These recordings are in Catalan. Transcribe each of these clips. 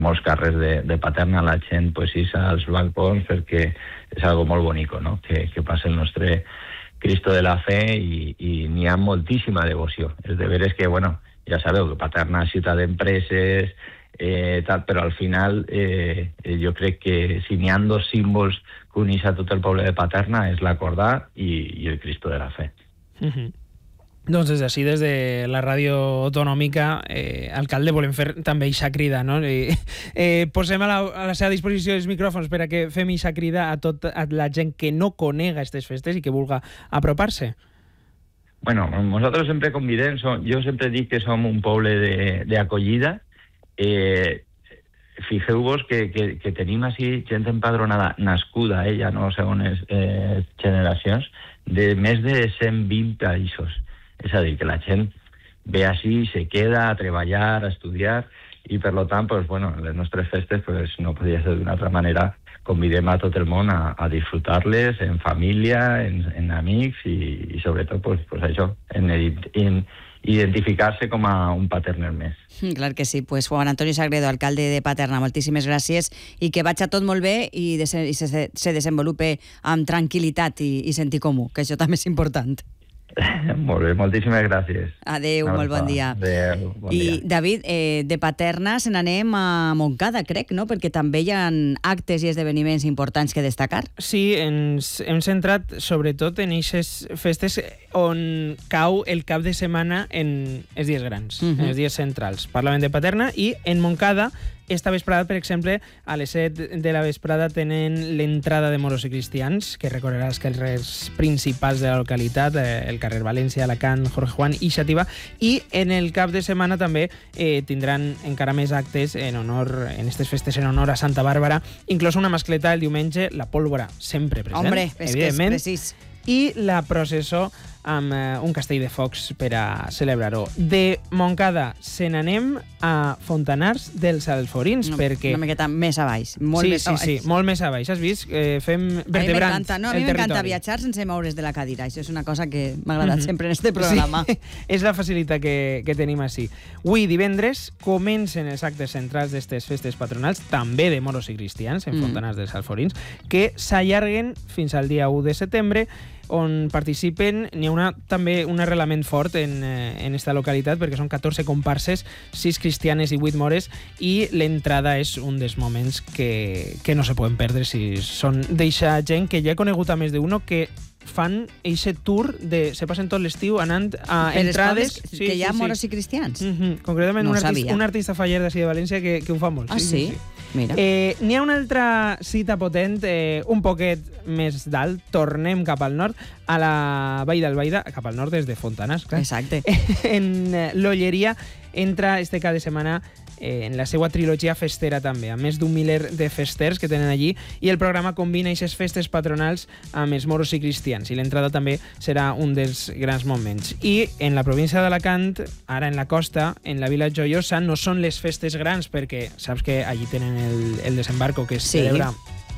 molts carrers de Paterna, la gent pues, issa als balcons perquè és algo molt bonic, no? Que passa el nostre Cristo de la Fe i n'hi ha moltíssima devoció. És de veres que, bueno, ja sabeu que Paterna és ciutat d'empreses, tal, però al final jo crec que si n'hi ha dos símbols que uneix a tot el poble de Paterna és l'Acordar i el Cristo de la Fe. Doncs des de la ràdio autonòmica, alcalde, volem fer també eixa crida, no? Posem a la seva disposició els micròfons per a que fem eixa crida a tota la gent que no conega aquestes festes i que vulga apropar-se. Bueno, nosaltres sempre convidem, jo sempre dic que som un poble d'acollida. Fixeu-vos que tenim així gent empadronada, nascuda, ja no segones generacions, de més de 120 països. És a dir, que la gent ve així, se queda a treballar, a estudiar, i per tant, pues, bueno, les nostres festes pues, no podria ser d'una altra manera. Convidem a tot el món a disfrutar-les en família, en amics i sobretot pues, això, en identificar-se com a un paterner més. Clar que sí. Pues Juan Antonio Sagredo, alcalde de Paterna, moltíssimes gràcies i que vagi tot molt bé i se desenvolupe amb tranquil·litat i sentit comú, que això també és important. Molt bé, moltíssimes gràcies. Adéu, molt bon dia. Adéu, bon dia. I David, de Paterna se n'anem a Montcada, crec, no? Perquè també hi ha actes i esdeveniments importants que destacar. Sí, ens hem centrat sobretot en aquestes festes on cau el cap de setmana en els dies grans, en els dies centrals. Parlàvem de Paterna i en Montcada esta vesprada, per exemple, a les 7 de la vesprada tenen l'entrada de moros i cristians, que recorrerà els carrers principals de la localitat, el carrer València, Alacant, Jorge Juan i Xàtiva, i en el cap de setmana també tindran encara més actes en aquestes festes en honor a Santa Bàrbara, inclús una mascleta el diumenge, la pólvora sempre present, hombre, és evidentment, que és precís. I la processó amb un castell de focs per a celebrar-ho. De Montcada se n'anem a Fontanars dels Alforins, perquè... Una miqueta més a baix, molt més a baix. Sí, molt més a baix. Has vist? Fem vertebrant el territori. A mi m'encanta viatjar sense moure's de la cadira. Això és una cosa que m'ha agradat sempre en este programa. Sí, és la facilitat que tenim així. Avui, divendres, comencen els actes centrals d'aquestes festes patronals, també de moros i cristians, en Fontanars dels Alforins, que s'allarguen fins al dia 1 de setembre, on participen, n'hi ha també un arrelament fort en esta localitat, perquè són 14 comparses, 6 cristianes i 8 mores, i l'entrada és un dels moments que no se poden perdre si són d'eixa gent que ja he conegut a més d'uno que fan eixe tour se passen tot l'estiu anant a entrades que hi ha moros i cristians. Concretament un artista faller d'ací de València que ho fa molt. Sí? Mira. N'hi ha una altra cita potent, un poquet més dalt, tornem cap al nord, a la Vall d'Albaida, cap al nord des de Fontanars, clar. Exacte. En l'Olleria entra este cap de setmana en la seva trilogia festera també, amb més d'un miler de festers que tenen allí, i el programa combina aquestes festes patronals amb els moros i cristians, i l'entrada també serà un dels grans moments. I en la província d'Alacant, ara en la costa, en la Vila Joiosa, no són les festes grans, perquè saps que allí tenen el desembarco que es celebra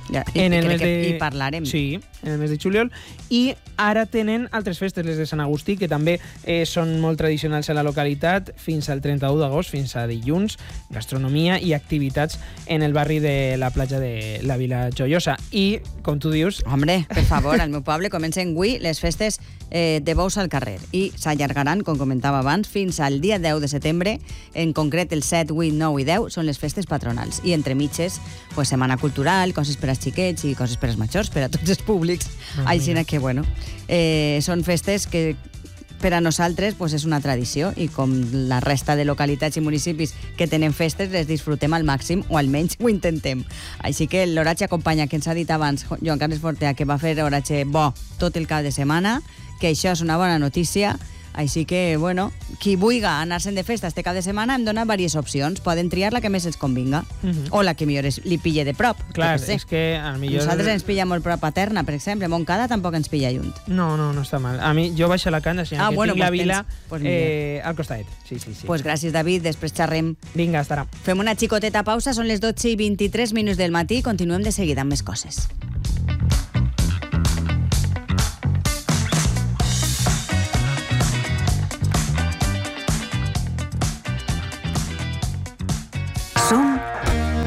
i parlarem. Sí, en el mes de juliol. I ara tenen altres festes, les de Sant Agustí, que també són molt tradicionals a la localitat, fins al 31 d'agost, fins a dilluns, gastronomia i activitats en el barri de la platja de la Vila Joiosa. I, com tu dius... Hombre, per favor, al meu poble comencen avui les festes de bous al carrer i s'allargaran, com comentava abans, fins al dia 10 de setembre. En concret, el 7, 8, 9 i 10 són les festes patronals. I entre mitges, pues, setmana cultural, coses per als xiquets i coses per als majors, per a tots els públics. Així que, bueno, són festes que per a nosaltres pues, és una tradició i com la resta de localitats i municipis que tenen festes les disfrutem al màxim o almenys ho intentem. Així que l'oratge acompanya, que ens ha dit abans Joan Carles Fortea, que va fer oratge bo tot el cap de setmana, que això és una bona notícia. Així que, bueno, qui vulgui anar-se'n de festa este cap de setmana em dona diverses opcions. Poden triar la que més els convinga. O la que millor li pille de prop. Clar, és que al millor... Nosaltres ens pilla molt prop Paterna, per exemple. Montcada tampoc ens pilla lluny. No està mal. A mi, jo baixo a Alacant, així que tinc la vila al costat. Sí. Pues gràcies, David. Després xerrem. Vinga, estarà. Fem una xicoteta pausa. Són les 12:23 del matí. Continuem de seguida amb més coses. Som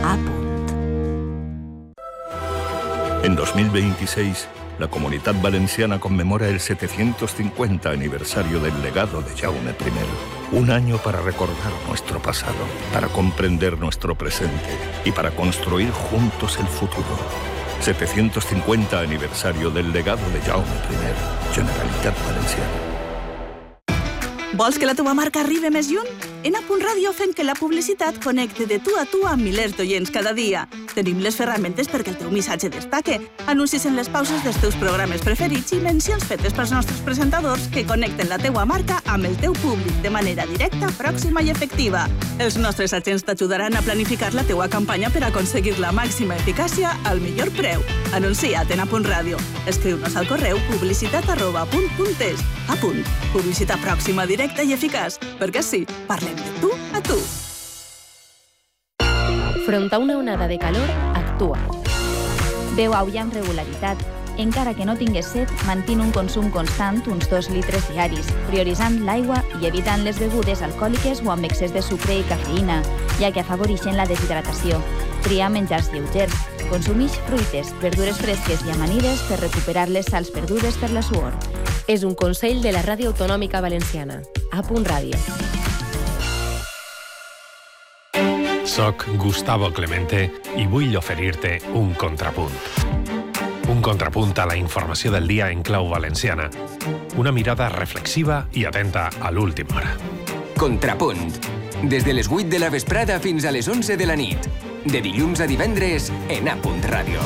En 2026, la Comunidad Valenciana conmemora el 750 aniversario del legado de Jaume I. Un año para recordar nuestro pasado, para comprender nuestro presente y para construir juntos el futuro. 750 aniversario del legado de Jaume I. Generalitat Valenciana. Vols que la teva marca arribi més lluny? En A.Radio fem que la publicitat connecti de tu a tu amb milers d'oients cada dia. Tenim les ferramentes perquè el teu missatge destaque, anuncis en les pauses dels teus programes preferits i mencions fetes pels nostres presentadors que connecten la teua marca amb el teu públic de manera directa, pròxima i efectiva. Els nostres agents t'ajudaran a planificar la teua campanya per aconseguir la màxima eficàcia al millor preu. Anuncia't en A.Radio. Escriu-nos al correu publicitat@apunt.es. Apunt. Publicitat pròxima, directa i eficaç. Perquè sí, parlem de tu a tu. Front a una onada de calor, actua. Beu aigua amb regularitat. Encara que no tingues set, mantén un consum constant, uns 2 litres diaris, prioritzant l'aigua i evitant les begudes alcohòliques o amb excés de sucre i cafeïna, ja que afavoreixen la deshidratació. Tria menjars lleugers. Consumix fruites, verdures fresques i amanides per recuperar les sals perdudes per la suor. És un consell de la Ràdio Autonòmica Valenciana. A.Radio. Soc Gustavo Clemente i vull oferir-te un contrapunt. Un contrapunt a la informació del dia en clau valenciana. Una mirada reflexiva i atenta a l'última hora. Contrapunt. Des de les 8 de la vesprada fins a les 11 de la nit. De dilluns a divendres en A.Radio.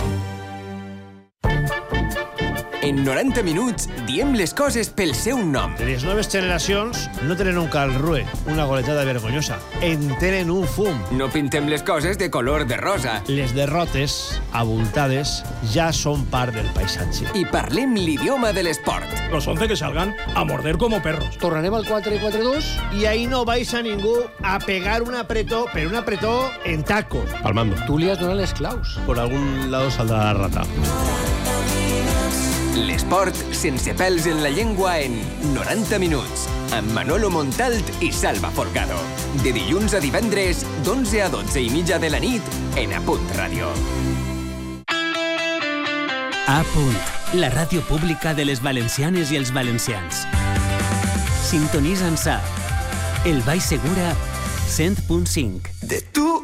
En 90 minuts diem les coses pel seu nom. Les noves generacions no tenen un calrue, una goletada vergonyosa. En tenen un fum. No pintem les coses de color de rosa. Les derrotes, abultades, ja són part del paisatge. I parlem l'idioma de l'esport. Los 11 que salgan a morder como perros. Tornarem al 4-4-2 i ahí no vais a ningú a pegar un apretó, pero un apretó en tacos. Al mando. Tú li has donat les claus. Por algún lado saldrá la rata. L'esport sense pèls en la llengua en 90 minuts, amb Manolo Montalt i Salva Forcado. De dilluns a divendres, d'11 a 12 i mitja de la nit, en A.Radio. A. La ràdio pública de les valencianes i els valencians. Sintonitza'ns a El Baix Segura 100.5. De tu